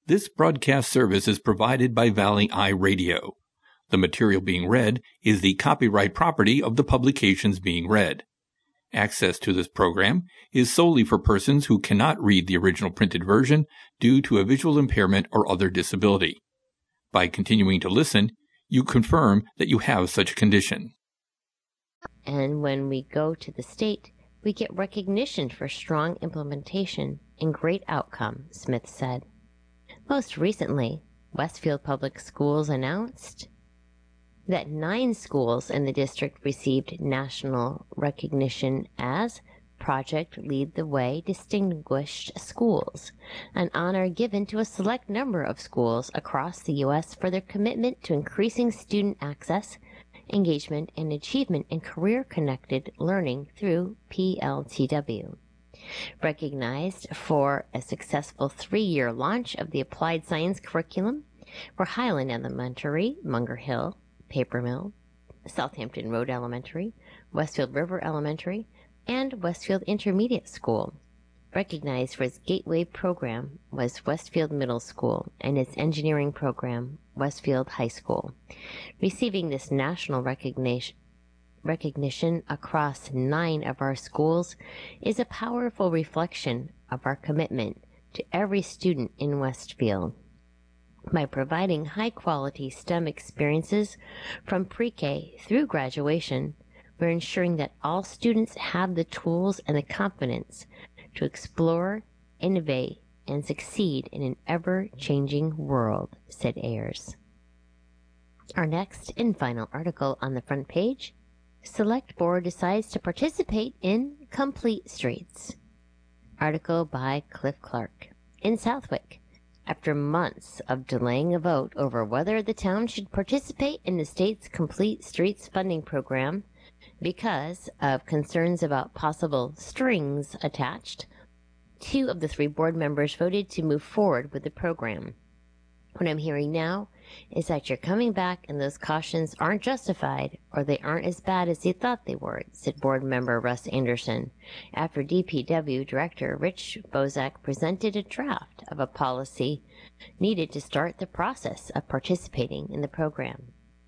This broadcast service is provided by Valley Eye Radio. The material being read is the copyright property of the publications being read. Access to this program is solely for persons who cannot read the original printed version due to a visual impairment or other disability. By continuing to listen, you confirm that you have such a condition. And when we go to the state, we get recognition for strong implementation and great outcome, Smith said. Most recently, Westfield Public Schools announced that 9 schools in the district received national recognition as Project Lead the Way Distinguished Schools, an honor given to a select number of schools across the U.S. for their commitment to increasing student access, engagement, and achievement in career-connected learning through PLTW. Recognized for a successful 3-year launch of the applied science curriculum were Highland Elementary, Munger Hill, Paper Mill, Southampton Road Elementary, Westfield River Elementary, and Westfield Intermediate School. Recognized for its Gateway program was Westfield Middle School and its engineering program, Westfield High School. Receiving this national recognition across 9 of our schools is a powerful reflection of our commitment to every student in Westfield. By providing high-quality STEM experiences from pre-K through graduation, we're ensuring that all students have the tools and the confidence to explore, innovate, and succeed in an ever-changing world, said Ayers. Our next and final article on the front page: Select Board decides to participate in Complete Streets. Article by Cliff Clark. In Southwick, after months of delaying a vote over whether the town should participate in the state's Complete Streets funding program because of concerns about possible strings attached, 2 of the 3 board members voted to move forward with the program. What I'm hearing now is that you're coming back and those cautions aren't justified, or they aren't as bad as you thought they were, said board member Russ Anderson, after DPW Director Rich Bozak presented a draft of a policy needed to start the process of participating in the program.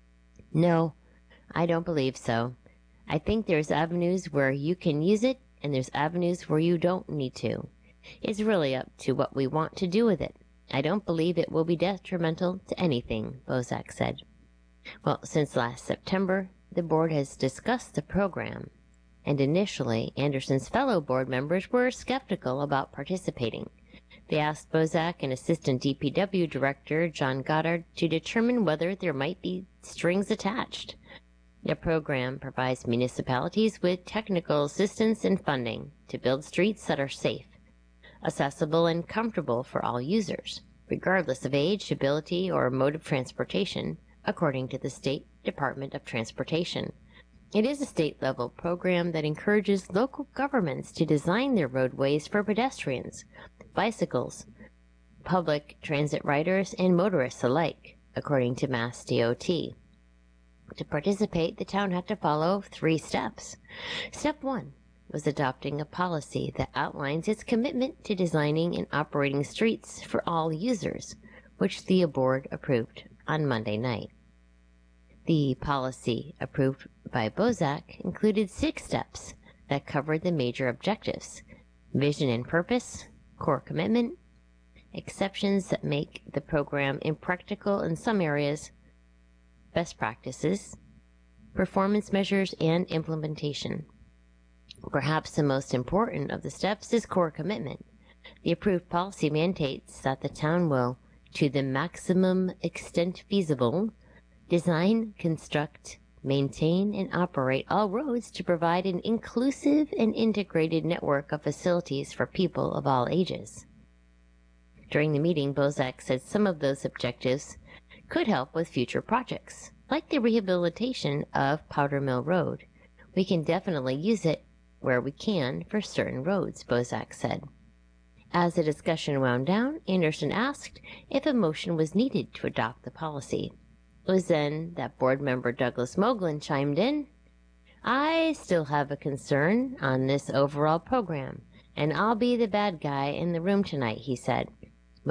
No, I don't believe so. I think there's avenues where you can use it, and there's avenues where you don't need to. It's really up to what we want to do with it. I don't believe it will be detrimental to anything, Bozak said. Well, since last September, the board has discussed the program, and initially Anderson's fellow board members were skeptical about participating. They asked Bozak and Assistant DPW Director John Goddard to determine whether there might be strings attached. The program provides municipalities with technical assistance and funding to build streets that are safe, accessible, and comfortable for all users, regardless of age, ability, or mode of transportation, according to the State Department of Transportation. It is a state-level program that encourages local governments to design their roadways for pedestrians, bicycles, public transit riders, and motorists alike, according to Mass DOT. To participate, the town had to follow 3 steps. Step 1 was adopting a policy that outlines its commitment to designing and operating streets for all users, which the board approved on Monday night. The policy approved by Bozak included 6 steps that covered the major objectives: vision and purpose, core commitment, exceptions that make the program impractical in some areas, best practices, performance measures, and implementation. Perhaps the most important of the steps is core commitment. The approved policy mandates that the town will, to the maximum extent feasible, design, construct, maintain, and operate all roads to provide an inclusive and integrated network of facilities for people of all ages. During the meeting, Bozak said some of those objectives could help with future projects, like the rehabilitation of Powder Mill Road. We can definitely use it where we can for certain roads, Bozak said. As the discussion wound down, Anderson asked if a motion was needed to adopt the policy. It was then that board member Douglas Moglen chimed in. I still have a concern on this overall program, and I'll be the bad guy in the room tonight, he said.